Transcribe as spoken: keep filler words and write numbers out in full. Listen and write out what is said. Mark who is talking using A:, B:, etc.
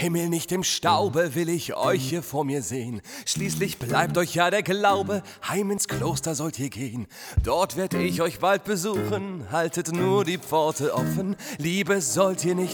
A: Himmel, nicht im Staube will ich euch hier vor mir sehen. Schließlich bleibt euch ja der Glaube, heim ins Kloster sollt ihr gehen. Dort werd ich euch bald besuchen, haltet nur die Pforte offen. Liebe sollt ihr nicht